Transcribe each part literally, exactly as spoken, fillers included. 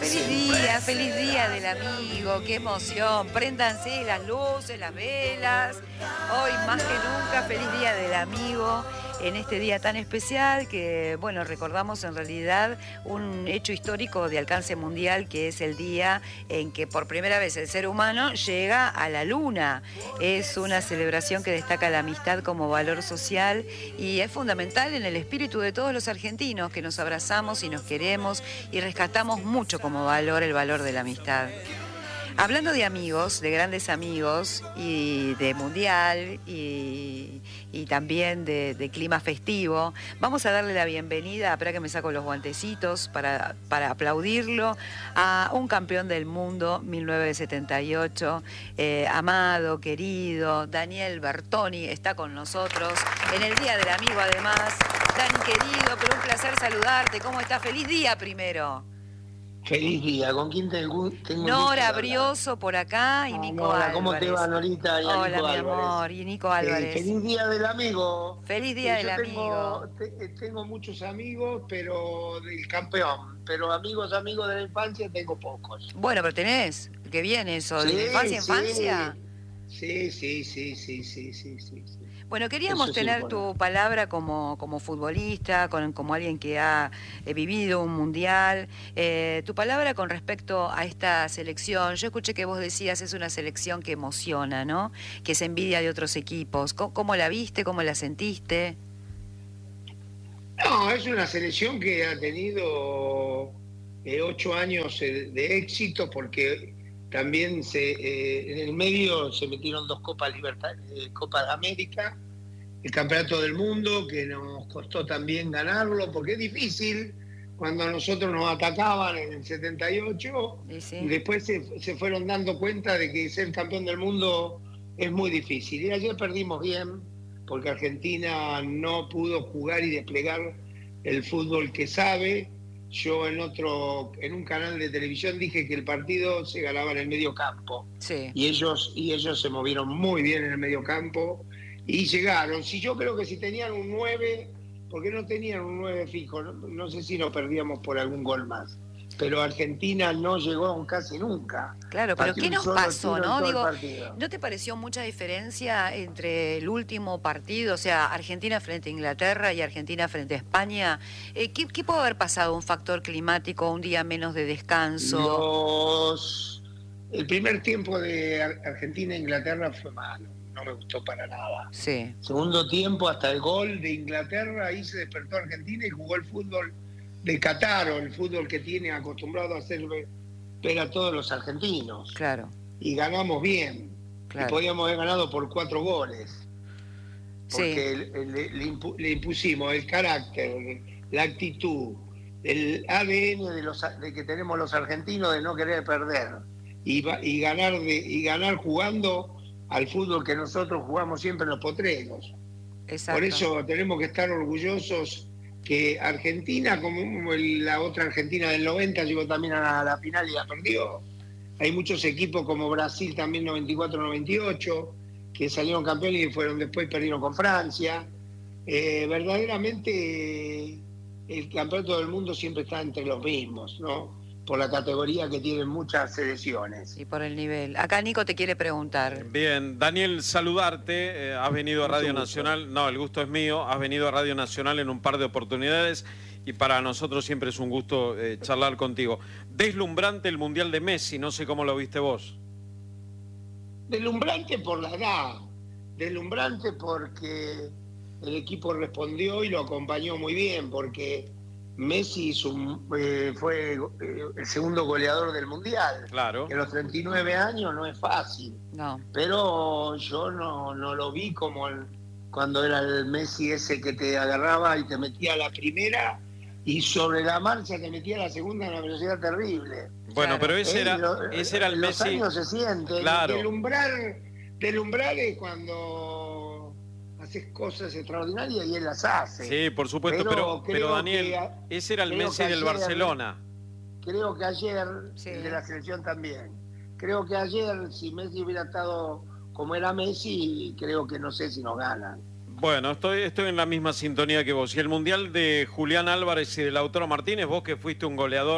Feliz día, feliz día del amigo, qué emoción. Préndanse las luces, las velas. Hoy más que nunca, feliz día del amigo. En este día tan especial que, bueno, recordamos en realidad un hecho histórico de alcance mundial, que es el día en que por primera vez el ser humano llega a la luna. Es una celebración que destaca la amistad como valor social y es fundamental en el espíritu de todos los argentinos, que nos abrazamos y nos queremos y rescatamos mucho como valor el valor de la amistad. Hablando de amigos, de grandes amigos y de mundial y, y también de, de clima festivo, vamos a darle la bienvenida, espera que me saco los guantecitos para, para aplaudirlo, a un campeón del mundo mil novecientos setenta y ocho, eh, amado, querido, Daniel Bertoni está con nosotros en el Día del Amigo además. Dani querido, pero un placer saludarte, ¿cómo estás? ¡Feliz día primero! Feliz día, ¿con quién tengo? tengo Nora Brioso por acá y ah, Nico Nora, Álvarez. ¿cómo te va, Norita? Y Hola, Nico mi Álvarez. amor, y Nico Álvarez. Eh, feliz día del amigo. Feliz día eh, del yo tengo, amigo. te, tengo muchos amigos, pero del campeón. Pero amigos, amigos de la infancia tengo pocos. Bueno, pero tenés, qué bien eso, Sí, de infancia, sí, infancia. Sí, sí, sí, sí, sí, sí, sí, sí. Bueno, queríamos Eso tener sí, tu palabra como, como futbolista, con, como alguien que ha eh, vivido un mundial, eh, tu palabra con respecto a esta selección. Yo escuché que vos decías es una selección que emociona, ¿no? Que se envidia de otros equipos. ¿Cómo, cómo la viste? ¿Cómo la sentiste? No, es una selección que ha tenido eh, ocho años eh, de éxito porque también se, eh, en el medio se metieron dos Copas Libertad, eh, Copa de América, el Campeonato del Mundo, que nos costó también ganarlo, porque es difícil cuando a nosotros nos atacaban en el setenta y ocho, Sí, sí. y después se, se fueron dando cuenta de que ser campeón del mundo es muy difícil. Y ayer perdimos bien, porque Argentina no pudo jugar y desplegar el fútbol que sabe. Yo en otro, en un canal de televisión dije que el partido se ganaba en el medio campo. Sí. Y ellos, y ellos se movieron muy bien en el medio campo y llegaron. Si yo creo que si tenían un nueve, porque no tenían un nueve fijo, no, no sé si nos perdíamos por algún gol más. Pero Argentina no llegó casi nunca. Claro, pero Pateó ¿qué un nos solo pasó, tiro en no? todo el Digo, partido. ¿no te pareció mucha diferencia entre el último partido, o sea, Argentina frente a Inglaterra y Argentina frente a España? Eh, ¿qué, ¿Qué puede haber pasado? ¿Un factor climático, un día menos de descanso? Los... El primer tiempo de Ar- Argentina e Inglaterra fue malo, no me gustó para nada. Sí. Segundo tiempo, hasta el gol de Inglaterra, ahí se despertó Argentina y jugó el fútbol de Qatar, o el fútbol que tiene acostumbrado a hacer ver, ver a todos los argentinos. Claro. Y ganamos bien. Claro. Y podíamos haber ganado por cuatro goles. Porque Sí. le, le- le impu- le impusimos el carácter, la actitud, el A D N de, los, de que tenemos los argentinos de no querer perder. Y, va- y, ganar de, y ganar jugando al fútbol que nosotros jugamos siempre en los potreros. Exacto. Por eso tenemos que estar orgullosos que Argentina, como el- la otra Argentina del noventa, llegó también a la, a la final y la perdió. Hay muchos equipos como Brasil también noventa y cuatro noventa y ocho, que salieron campeones y fueron después perdieron con Francia. Eh, verdaderamente el campeonato del mundo siempre está entre los mismos, ¿no? Por la categoría que tienen muchas selecciones. Y por el nivel. Acá Nico te quiere preguntar. Bien, Daniel, saludarte. Eh, has venido a Mucho Radio gusto. Nacional. No, el gusto es mío. Has venido a Radio Nacional en un par de oportunidades y para nosotros siempre es un gusto eh, charlar contigo. Deslumbrante el Mundial de Messi, no sé cómo lo viste vos. Deslumbrante por la edad, deslumbrante porque el equipo respondió y lo acompañó muy bien, porque Messi hizo un- eh, fue eh, el segundo goleador del Mundial. Claro. Que a los treinta y nueve años no es fácil, No. pero yo no, no lo vi como el- cuando era el Messi ese que te agarraba y te metía a la primera y sobre la marcha te metía a la segunda a una velocidad terrible. Bueno, Claro. pero ese Eh, era, lo- ese era el en los Messi. años se siente. Claro. Deslumbrar, deslumbrar es cuando haces cosas extraordinarias y él las hace. Sí, por supuesto, Pero pero, pero, creo Daniel, que- ese era el creo Messi que del ayer- Barcelona. Creo que ayer, Sí. el de la selección también. Creo que ayer, si Messi hubiera estado como era Messi, creo que no sé si nos ganan. Bueno, estoy, estoy en la misma sintonía que vos. Y el Mundial de Julián Álvarez y de Lautaro Martínez, vos que fuiste un goleador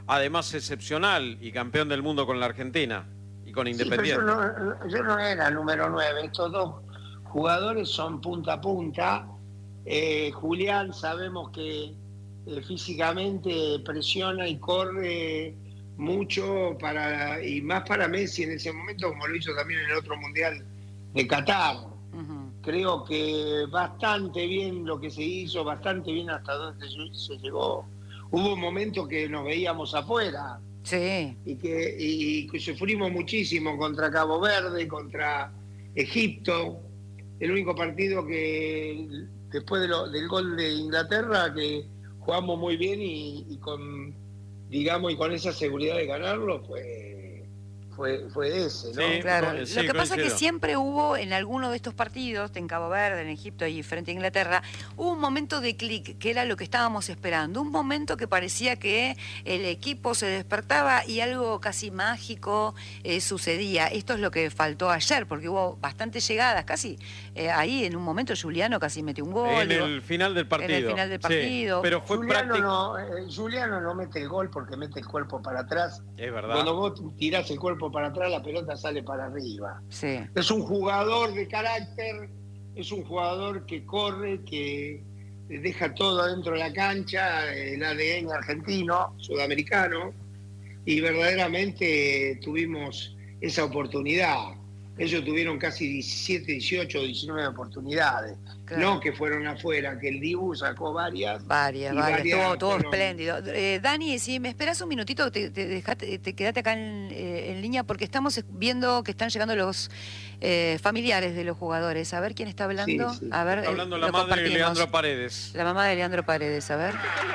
además excepcional y campeón del mundo con la Argentina y con Independiente. Sí, pero yo, no, yo no era número nueve, estos dos jugadores son punta a punta. Eh, Julián sabemos que eh, físicamente presiona y corre mucho para y más para Messi en ese momento, como lo hizo también en el otro Mundial de Qatar. Uh-huh. Creo que bastante bien lo que se hizo, bastante bien hasta donde se llegó. Hubo un momento que nos veíamos afuera. Sí. Y que, y que sufrimos muchísimo contra Cabo Verde, contra Egipto. El único partido que después de lo, del gol de Inglaterra que jugamos muy bien y, y con digamos y con esa seguridad de ganarlo fue fue, fue ese, ¿no? Sí, claro. Sí, lo que pasa es que siempre hubo en alguno de estos partidos, en Cabo Verde, en Egipto y frente a Inglaterra, hubo un momento de clic, que era lo que estábamos esperando, un momento que parecía que el equipo se despertaba y algo casi mágico eh, sucedía. Esto es lo que faltó ayer, porque hubo bastantes llegadas, casi eh, ahí en un momento Juliano casi metió un gol. En el final del partido. En el final del partido. Sí, pero fue Juliano, práctico. no, eh, Juliano no mete el gol porque mete el cuerpo para atrás. Es verdad. Cuando vos tirás el cuerpo para atrás, la pelota sale para arriba. Sí. Es un jugador de carácter, es un jugador que corre, que deja todo dentro de la cancha, el A D N argentino, sudamericano, y verdaderamente tuvimos esa oportunidad. Ellos tuvieron casi diecisiete, dieciocho, diecinueve oportunidades. Claro. No que fueron afuera, que el Dibu sacó varias. Varias, varias. varias todo, todo fueron... espléndido. Eh, Dani, si me esperás un minutito, te, te, dejate, te quedate acá en, eh, en línea, porque estamos viendo que están llegando los eh, familiares de los jugadores. A ver quién está hablando. Sí, sí. A ver, está hablando eh, la madre de Leandro Paredes. La mamá de Leandro Paredes, a ver.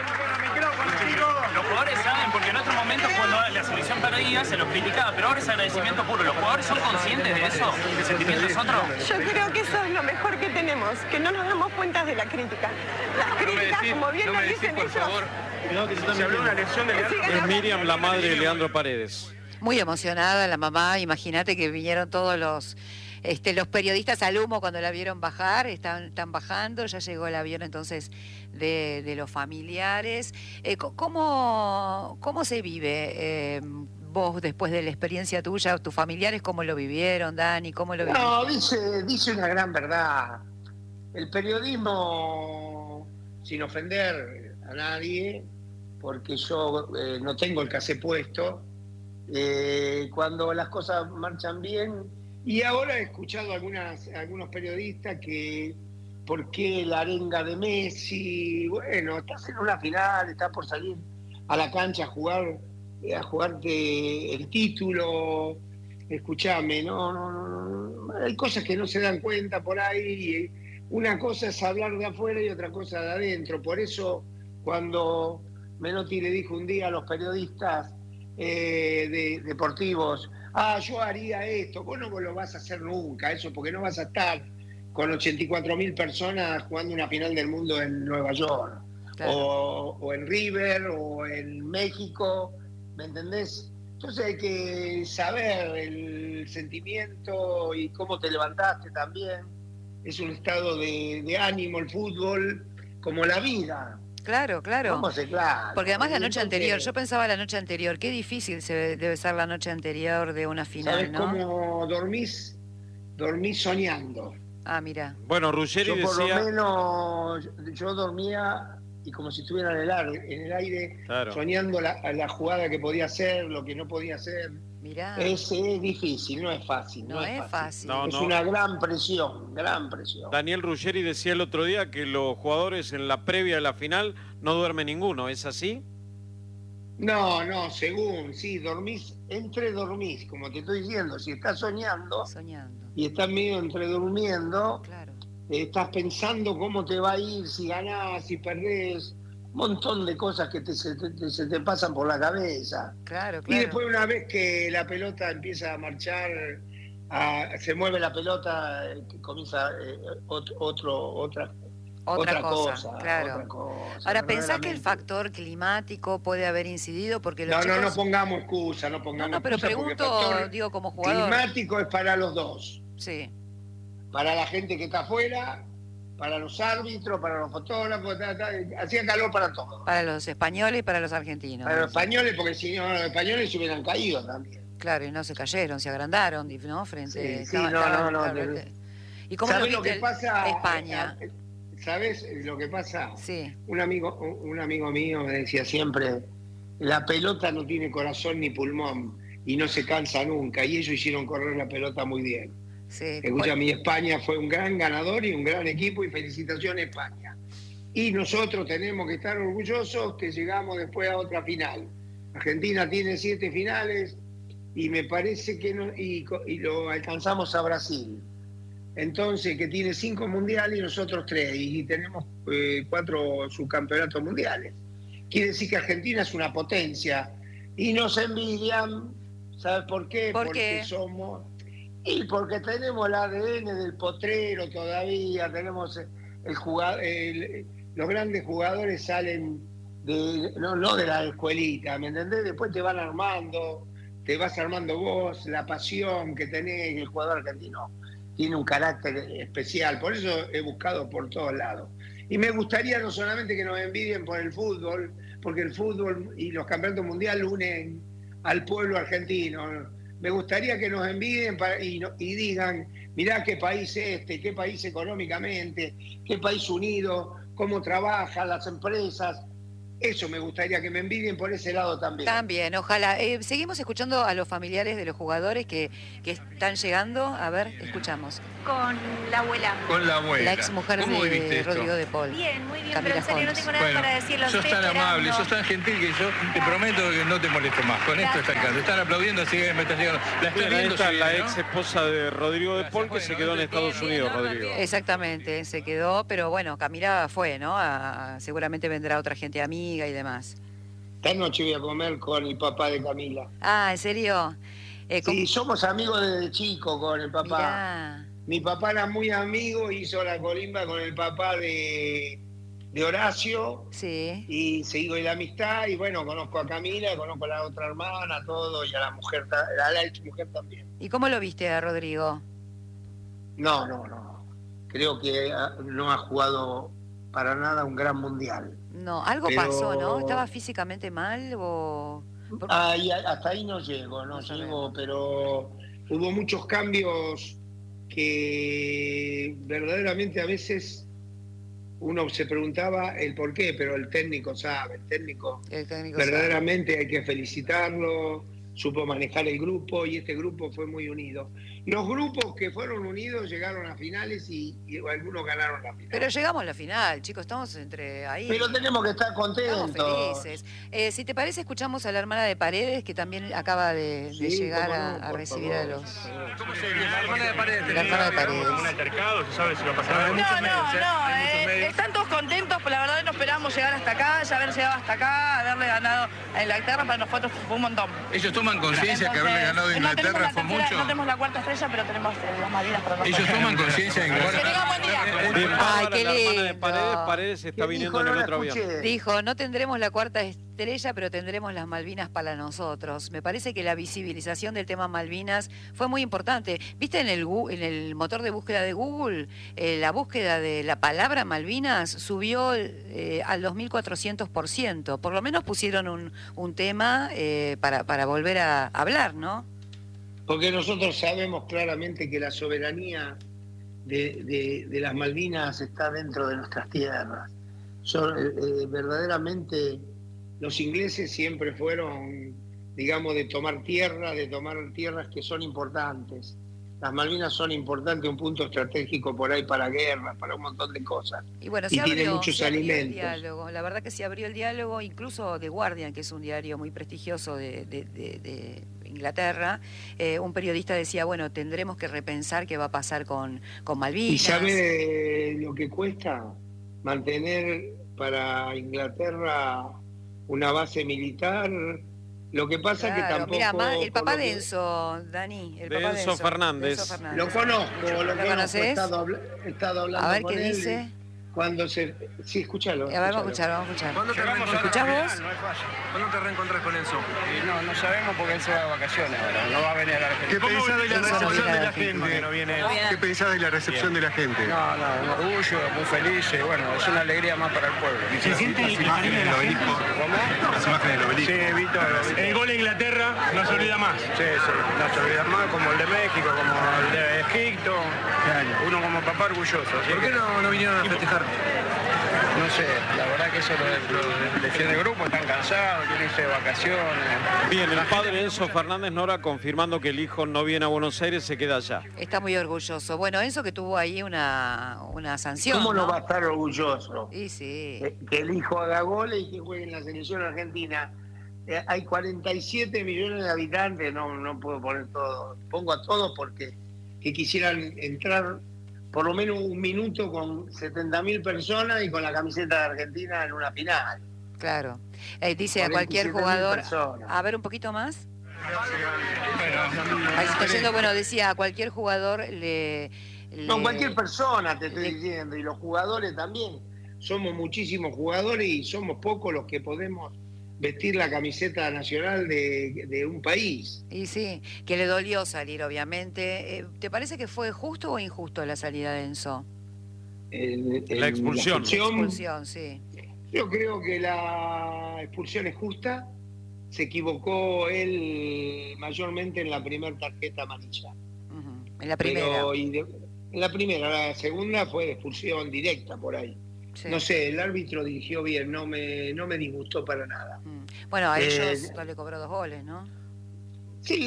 Los jugadores saben, porque en otros momentos cuando la selección perdía se los criticaba, pero ahora es agradecimiento puro. ¿Los jugadores son conscientes de eso? ¿El sentimiento es otro? Yo creo que eso es lo mejor que tenemos, que no nos damos cuenta de la crítica. Las críticas, no decís, como bien no lo dicen por ellos... Favor. No, que se, se habló una lección de Leandro. Es Miriam, la madre de Leandro Paredes. Muy emocionada la mamá, imagínate que vinieron todos los... Este, los periodistas al humo cuando la vieron bajar, están, están bajando, ya llegó el avión entonces de, de los familiares. Eh, ¿cómo, ¿Cómo se vive eh, vos después de la experiencia tuya, tus familiares, cómo lo vivieron, Dani? ¿Cómo lo vivieron? No, dice, dice una gran verdad. El periodismo, sin ofender a nadie, porque yo eh, no tengo el casé puesto, eh, cuando las cosas marchan bien. Y ahora he escuchado algunas, algunos periodistas que por qué la arenga de Messi, bueno, estás en una final, estás por salir a la cancha a jugar, a jugarte el título, escuchame, no, no, no, no, hay cosas que no se dan cuenta por ahí, una cosa es hablar de afuera y otra cosa de adentro, por eso cuando Menotti le dijo un día a los periodistas eh, de, deportivos, ah, yo haría esto, vos no lo vas a hacer nunca, eso, porque no vas a estar con ochenta y cuatro mil personas jugando una final del mundo en Nueva York, claro. o, o en River, o en México, ¿me entendés? Entonces hay que saber el sentimiento y cómo te levantaste también, es un estado de, de ánimo el fútbol, como la vida. Claro, claro. ¿Cómo se claro? Porque además la noche Entonces, anterior, yo pensaba la noche anterior, qué difícil se debe ser la noche anterior de una final, ¿sabes ¿no? cómo dormís? Dormís soñando. Ah, mira. Bueno, Ruggeri Yo por decía... lo menos, yo dormía y como si estuviera en el aire, en el aire claro. soñando la, la jugada que podía hacer, lo que no podía hacer. Mirá. Es, es difícil, no es fácil. No, no es fácil. fácil. No, es no. una gran presión, gran presión. Daniel Ruggeri decía el otro día que los jugadores en la previa de la final no duerme ninguno, ¿es así? No, no, según, sí, dormís, entre dormís, como te estoy diciendo, si estás soñando, Soñando. y estás medio entre durmiendo, Claro. eh, estás pensando cómo te va a ir, si ganás, si perdés, un montón de cosas que te, se, te, se te pasan por la cabeza. Claro, claro. Y después una vez que la pelota empieza a marchar, a, se mueve la pelota, eh, comienza eh, otro, otro, otra, Otra, otra cosa, cosa, claro. otra cosa. Ahora, ¿pensás que el verdaderamente. factor climático puede haber incidido? Porque los No, chicos... no, no pongamos excusa, no No, pongamos no, pero excusa, porque el pregunto, factor digo, como jugador. climático es para los dos. Sí, Para la gente que está afuera, para los árbitros, para los fotógrafos, ta, ta, hacía calor para todos. Para los españoles y para los argentinos. Para los españoles, porque si no, los españoles se hubieran caído también. Claro, y no se cayeron, se agrandaron, ¿no? Frente, Sí, sí, estaban- no, estaban- no, no, claro, pero- ¿Y cómo lo ¿Sabés viste lo que el- pasa? a España? ¿Sabes lo que pasa? Sí. Un amigo, un amigo mío me decía siempre, la pelota no tiene corazón ni pulmón y no se cansa nunca, y ellos hicieron correr la pelota muy bien. Sí. Escucha, mi España fue un gran ganador y un gran equipo, y felicitaciones España. Y nosotros tenemos que estar orgullosos que llegamos después a otra final. Argentina tiene siete finales y me parece que no, y, y lo alcanzamos a Brasil. Entonces, que tiene cinco mundiales y nosotros tres, y tenemos eh, cuatro subcampeonatos mundiales. Quiere decir que Argentina es una potencia y nos envidian. ¿Sabes por qué? ¿Por Porque qué? somos... Y porque tenemos el A D N del potrero todavía, tenemos el jugador, el, los grandes jugadores salen de, no, no de la escuelita, ¿me entendés? Después te van armando, te vas armando vos, la pasión que tenés, el jugador argentino tiene un carácter especial, por eso he buscado por todos lados. Y me gustaría no solamente que nos envidien por el fútbol, porque el fútbol y los campeonatos mundiales unen al pueblo argentino. Me gustaría que nos envidien para, y, no, y digan, mirá qué país es este, qué país económicamente, qué país unido, cómo trabajan las empresas. Eso me gustaría que me envidien por ese lado también. También, ojalá. Eh, seguimos escuchando a los familiares de los jugadores que, que están llegando. A ver, escuchamos. Con la abuela. Con la abuela. La ex mujer ¿Cómo viviste de esto? Rodrigo de Paul. Bien, muy bien, Camila pero en serio no Holmes. tengo nada Bueno, para decir. Los sos estoy tan amable, esperando. sos tan gentil que yo te prometo que no te molesto más. Con esto está acá. Te están aplaudiendo, así que me estás llegando. La estás Bien, ahí viendo, está sí, la ¿no? ex esposa de Rodrigo de Paul, que Gracias, se bueno, quedó en no te- Estados bien, Unidos, no, no, Rodrigo. Exactamente, se quedó, pero bueno, Camila fue, ¿no? A- seguramente vendrá otra gente amiga y demás. Esta noche voy a comer con el papá de Camila. Ah, ¿en serio? Eh, ¿cómo- Sí, somos amigos desde chico con el papá. Mirá. Mi papá era muy amigo, hizo la colimba con el papá de, de Horacio, Sí. y seguí la amistad, y bueno, conozco a Camila, conozco a la otra hermana, todo, y a la mujer, ta- a la ex mujer también. ¿Y cómo lo viste a Rodrigo? No, no, no. Creo que ah, no ha jugado para nada un gran mundial. No, algo Pero- pasó, ¿no? ¿Estaba físicamente mal o...? por- Ahí, hasta ahí no llego, no, No sabemos. llego, pero hubo muchos cambios que verdaderamente a veces uno se preguntaba el por qué, pero el técnico sabe, el técnico El técnico sabe. verdaderamente hay que felicitarlo, supo manejar el grupo, y este grupo fue muy unido. Los grupos que fueron unidos llegaron a finales y, y algunos ganaron la final. Pero llegamos a la final, chicos, estamos entre ahí. Pero tenemos que estar Estamos contentos. felices. Eh, si te parece, escuchamos a la hermana de Paredes, que también acaba de, de Sí, llegar cómo a, no, a por recibir favor. a los... ¿Cómo se llama? La hermana de Paredes. La hermana de Paredes. Un altercado, ¿se sabe si lo pasaron? Muchos No, medios, no, ¿eh? no, Hay muchos eh, medios. están todos contentos, pero la verdad no esperábamos llegar hasta acá, ya haber llegado hasta acá, haberle ganado a Inglaterra, para nosotros fue un montón. Ellos toman conciencia que haberle ganado a Entonces, no tenemos Inglaterra la fue tercera- mucho. No tenemos la cuarta estrella, pero tenemos eh, las Malvinas para nosotros. Ellos toman conciencia de que... Que tengan buen día. Bien, Ay, Bárbara, qué la hermana de lindo. Paredes, Paredes está ¿Qué viniendo dijo? en el No la otro avión. escuché. Dijo, no tendremos la cuarta estrella, pero tendremos las Malvinas para nosotros. Me parece que la visibilización del tema Malvinas fue muy importante. ¿Viste en el, gu- en el motor de búsqueda de Google? Eh, la búsqueda de la palabra Malvinas subió eh, al dos mil cuatrocientos por ciento. Por lo menos pusieron un, un tema eh, para, para volver a hablar, ¿no? Porque nosotros sabemos claramente que la soberanía de, de- de las Malvinas está dentro de nuestras tierras. Son, eh, eh, verdaderamente los ingleses siempre fueron, digamos, de tomar tierra, de tomar tierras que son importantes. Las Malvinas son importantes, un punto estratégico por ahí para guerras, para un montón de cosas. Y bueno, Y se tiene abrió, muchos se abrió el alimentos. diálogo. La verdad que se abrió el diálogo, incluso The Guardian, que es un diario muy prestigioso de, de- de- de Inglaterra. Eh, un periodista decía, bueno, tendremos que repensar qué va a pasar con, con Malvinas. ¿Y sabe lo que cuesta mantener para Inglaterra una base militar? Lo que pasa es que Claro, tampoco... mira, ma- el por papá lo de que- Enzo, Dani, el De papá de Enzo Enzo Fernández. Enzo Fernández. Lo conozco, lo, conozco, he conoces? estado, habla- he estado hablando A ver con qué él. dice. cuando se... Sí, escúchalo. Eh, vamos a escuchar, vamos a escuchar. ¿Cuándo te ¿Escuchás reencontrás? vos? No es fácil. ¿Cuándo te reencontrás con Enzo? Y no, no sabemos porque él se va de vacaciones ahora, no va a venir a la ¿Qué Argentina. pensás de la Enzo no recepción viene de a la Argentina, gente? no viene. ¿Qué pensás de la recepción de la gente? No, no, un orgullo, muy felices, bueno, es una alegría más para el pueblo. ¿Se siente las imágenes del obelisco? ¿Cómo? Las imágenes del obelisco. Sí, Vito, Vito. El gol de Inglaterra no se olvida más. Sí, sí, no se olvida más, como el de México, como el de Egipto. Uno como papá orgulloso. así ¿Por que- qué no, no vinieron a festejar? No sé, la verdad que eso lo, lo defiende el grupo, están cansados, quieren irse de vacaciones. Bien, el padre Enzo Fernández Nora confirmando que el hijo no viene a Buenos Aires, se queda allá. Está muy orgulloso. Bueno, Enzo que tuvo ahí una, una sanción, ¿Cómo no ¿no? va a estar orgulloso? Y sí. Que, que el hijo haga goles y que juegue en la selección argentina. Eh, hay cuarenta y siete millones de habitantes, no, no puedo poner todo. Pongo a todos porque que quisieran entrar por lo menos un minuto con setenta mil personas y con la camiseta de Argentina en una final. Claro. Eh, dice a cuarenta y cualquier siete mil jugador... personas. A ver un poquito más. Ahí está yendo, bueno, decía a cualquier jugador le... le- No, cualquier persona te estoy diciendo, y los jugadores también. Somos muchísimos jugadores y somos pocos los que podemos vestir la camiseta nacional de, de un país. Y sí, que le dolió salir, obviamente. Eh, ¿Te parece que fue justo o injusto la salida de Enzo? El- el- La expulsión. la Expulsión, sí. Yo creo que la expulsión es justa. Se equivocó él mayormente en la primera tarjeta amarilla. Ujú. En la primera. Pero, y de- en la primera, la segunda fue expulsión directa por ahí. Sí. No sé, el árbitro dirigió bien, no me, no me disgustó para nada. Mm. Bueno, a Eh, ellos no le cobró dos goles, ¿no? Sí,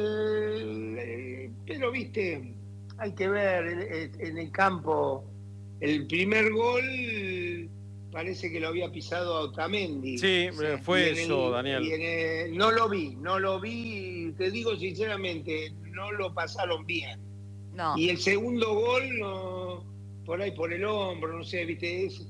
el- el- pero viste, hay que ver el- en el campo, el primer gol parece que lo había pisado a Otamendi. Sí, eh, fue Y en eso, el- Daniel. y en el- no lo vi, no lo vi, te digo sinceramente, no lo pasaron bien. No. Y el segundo gol, no, por ahí por el hombro, no sé, viste, es,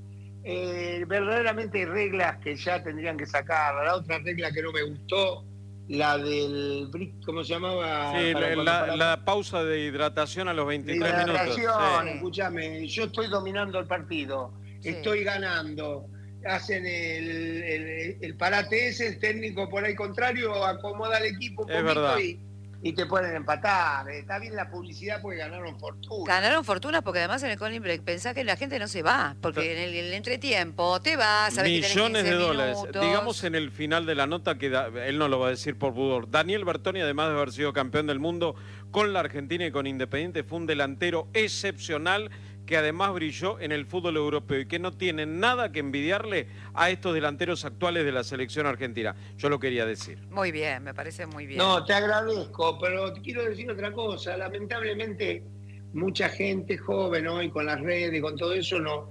eh, verdaderamente hay reglas que ya tendrían que sacar. La otra regla que no me gustó, la del, brick, ¿cómo se llamaba? Sí, Para la, cuando- la- para- la pausa de hidratación a los de veintitrés minutos. hidratación, Sí. escúchame, yo estoy dominando el partido, Sí. estoy ganando. Hacen el, el, el parate ese, el técnico por ahí contrario acomoda al equipo un Es poquito verdad. y, y te pueden empatar. Está bien la publicidad porque ganaron fortuna. Ganaron fortunas porque además en el calling break pensá que la gente no se va, porque en el, el entretiempo te vas, sabés que tenés Millones de quince dólares. minutos. Digamos en el final de la nota que da- él no lo va a decir por pudor. Daniel Bertoni, además de haber sido campeón del mundo con la Argentina y con Independiente, fue un delantero excepcional que además brilló en el fútbol europeo y que no tiene nada que envidiarle a estos delanteros actuales de la selección argentina. Yo lo quería decir. Muy bien, me parece muy bien. No, te agradezco, pero te quiero decir otra cosa. Lamentablemente, mucha gente joven hoy con las redes, con todo eso, no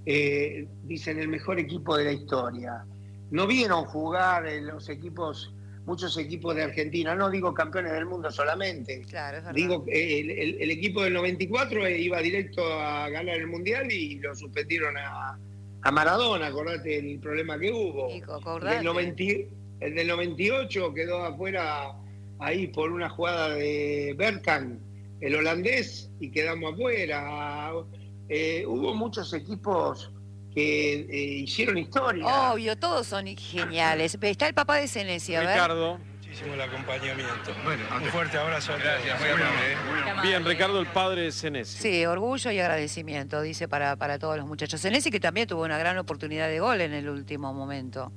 eh, dicen el mejor equipo de la historia. No vieron jugar en los equipos, muchos equipos de Argentina. No digo campeones del mundo solamente. Claro, es verdad. Digo, eh, el, el- el equipo del noventa y cuatro iba directo a ganar el Mundial y lo suspendieron a, a Maradona, acordate el problema que hubo. Y acordate. Del noventa, el del noventa y ocho quedó afuera ahí por una jugada de Bergkamp, el holandés, y quedamos afuera. Eh, hubo muchos equipos que eh, hicieron historia. Obvio, todos son geniales. Está el papá de Senesi, a ver. Ricardo. Muchísimo el acompañamiento. Bueno, Un fuerte abrazo a todos. Gracias, muy amable. Bien, Ricardo, el padre de Senesi. Sí, orgullo y agradecimiento, dice para, para todos los muchachos. Senesi que también tuvo una gran oportunidad de gol en el último momento.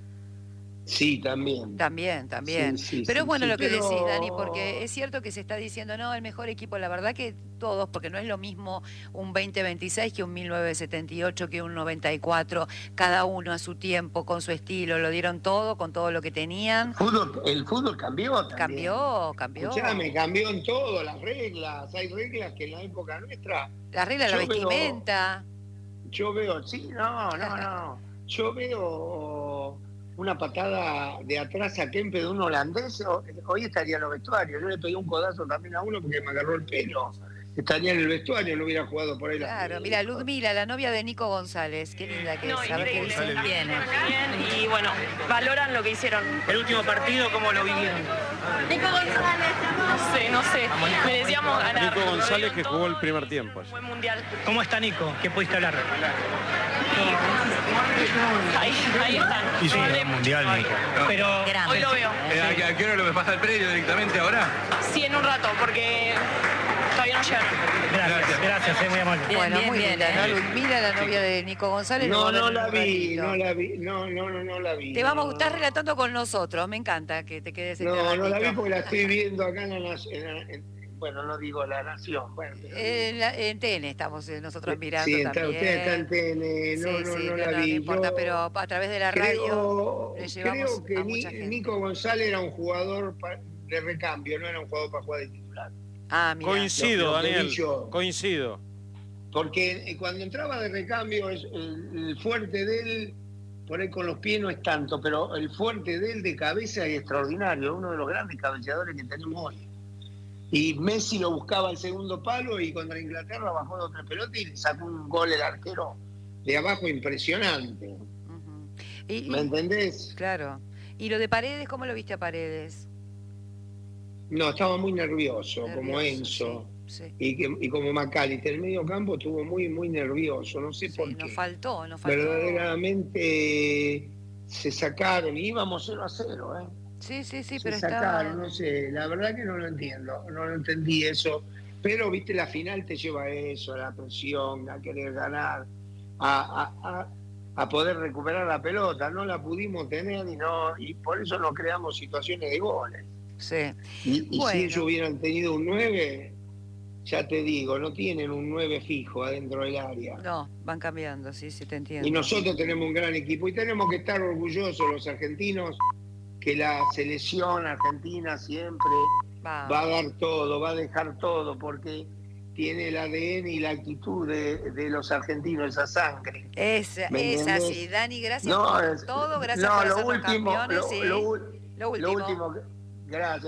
Sí, también. También, también. Sí, sí, pero es sí, bueno sí, lo que pero- decís, Dani, porque es cierto que se está diciendo, no, el mejor equipo, la verdad que todos, porque no es lo mismo un veinte veintiséis que un mil novecientos setenta y ocho, que un noventa y cuatro, cada uno a su tiempo, con su estilo, lo dieron todo, con todo lo que tenían. Fútbol, el fútbol cambió también. Cambió, cambió. Escuchame, cambió en todo, las reglas. Hay reglas que en la época nuestra. La regla de la Yo veo- vestimenta. Yo veo, sí, no, no, no. Yo veo una patada de atrás a Kempe de un holandés, o- hoy estaría en los vestuarios. Yo le pegué un codazo también a uno porque me agarró el pelo. Estaría en el vestuario, no hubiera jugado por ahí. la- Claro, mira, Ludmila, la novia de Nico González, qué linda que No, es. A ver qué increíble. dice. Bien, bien, y bueno, valoran lo que hicieron. El último partido, ¿cómo lo vivieron? Nico González. No sé, no sé. Merecíamos ganar. Nico González, que jugó el primer tiempo. Buen mundial. ¿Cómo está Nico? ¿Qué pudiste hablar? Ahí, ahí están. Hizo un gran mundial, Nico. Pero Hoy lo veo. Eh, ¿A a qué hora lo me pasa el predio directamente ahora? Sí, en un rato, porque todavía no llegan. gracias, gracias, es muy amable. Bueno, bien, muy bien, linda, ¿eh? ¿no? Ludmila, la novia de Nico González. No, lo no van a la ver un vi, ratito. no la vi, no, no, no, no la vi. Te vamos a no, estar no. relatando con nosotros, me encanta que te quedes este No, no la vi ratito. porque la estoy viendo acá en la Nación. Bueno, no digo la Nación. Bueno, pero- En, la- en T N estamos eh, nosotros mirando sí, está, también. usted está en T N, no, Sí, no, sí, no no, la no, vi. no importa, Yo pero a través de la radio creo, le llevamos creo que a Ni- mucha gente. Nico González era un jugador pa- de recambio, no era un jugador para jugar de titular. Ah, mira. Coincido, Lo- lo que Daniel. vi yo. Coincido. Porque eh, cuando entraba de recambio, es- el, el fuerte de él, por ahí con los pies no es tanto, pero el fuerte de él de cabeza es extraordinario, uno de los grandes cabeceadores que tenemos hoy. Y Messi lo buscaba al segundo palo y contra Inglaterra bajó de otra pelota y le sacó un gol el arquero de abajo impresionante. Ujú. Y- y- ¿Me entendés? Claro. ¿Y lo de Paredes, cómo lo viste a Paredes? No, estaba muy nervioso, como Nervioso, Enzo. Sí, sí. Y, que, y como McAllister, el medio campo estuvo muy, muy nervioso, no sé Sí, por nos qué. faltó, nos faltó. Verdaderamente se sacaron, y íbamos cero a cero, ¿eh? Sí, sí, sí, se pero sacaron, está... no sé, la verdad que no lo entiendo, no lo entendí eso, pero viste, la final te lleva a eso, a la presión, a querer ganar, a, a, a, a poder recuperar la pelota, no la pudimos tener y no y por eso no creamos situaciones de goles. Sí. Y, y Bueno. si ellos hubieran tenido un nueve, ya te digo, no tienen un nueve fijo adentro del área. No, van cambiando, sí, sí, te entiendo. Y nosotros tenemos un gran equipo y tenemos que estar orgullosos los argentinos que la selección argentina siempre Va. va a dar todo, va a dejar todo, porque tiene el A D N y la actitud de, de los argentinos, esa sangre. Es, ¿Me es entendés? así, Dani, gracias No, por es- todo, gracias no, por lo hacernos último, campeones. lo- sí. lo- Lo Lo último, que- gracias.